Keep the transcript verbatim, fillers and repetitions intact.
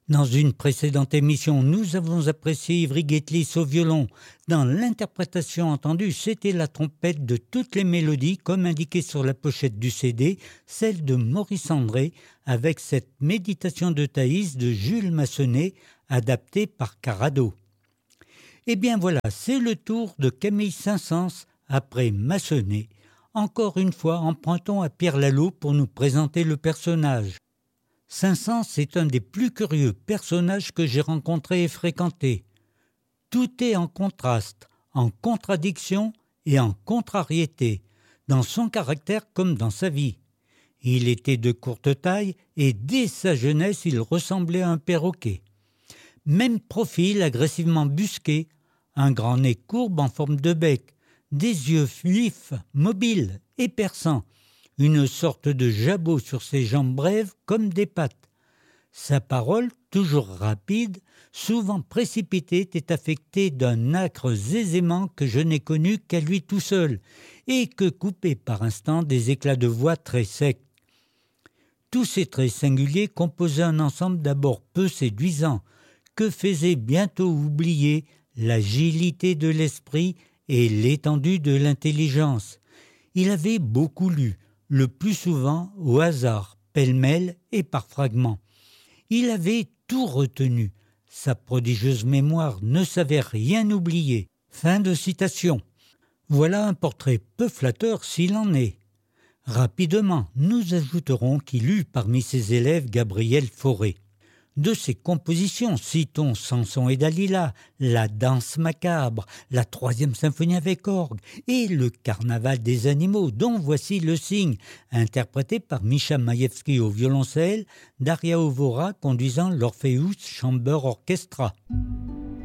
Dans une précédente émission, nous avons apprécié Ivry Guetlis au violon. Dans l'interprétation entendue, c'était la trompette de toutes les mélodies, comme indiqué sur la pochette du C D, celle de Maurice André, avec cette méditation de Thaïs de Jules Massenet, adaptée par Carrado. Eh bien voilà, c'est le tour de Camille Saint-Saëns après Massenet. Encore une fois, empruntons à Pierre Lalo pour nous présenter le personnage. Saint-Saëns est un des plus curieux personnages que j'ai rencontrés et fréquentés. Tout est en contraste, en contradiction et en contrariété, dans son caractère comme dans sa vie. Il était de courte taille et dès sa jeunesse, il ressemblait à un perroquet. Même profil agressivement busqué, un grand nez courbe en forme de bec, des yeux vifs, mobiles et perçants, une sorte de jabot sur ses jambes brèves comme des pattes. Sa parole, toujours rapide, souvent précipitée, était affectée d'un âcre aisément que je n'ai connu qu'à lui tout seul, et que coupait par instants des éclats de voix très secs. Tous ces traits singuliers composaient un ensemble d'abord peu séduisant, que faisait bientôt oublier l'agilité de l'esprit et l'étendue de l'intelligence. Il avait beaucoup lu, le plus souvent au hasard, pêle-mêle et par fragments. Il avait tout retenu. Sa prodigieuse mémoire ne savait rien oublier. Fin de citation. Voilà un portrait peu flatteur s'il en est. Rapidement, nous ajouterons qu'il eut parmi ses élèves Gabriel Fauré. De ses compositions, citons Samson et Dalila, la danse macabre, la troisième symphonie avec orgue et le carnaval des animaux, dont voici le signe, interprété par Mischa Maïevski au violoncelle, Daria Ovora conduisant l'Orpheus Chamber Orchestra.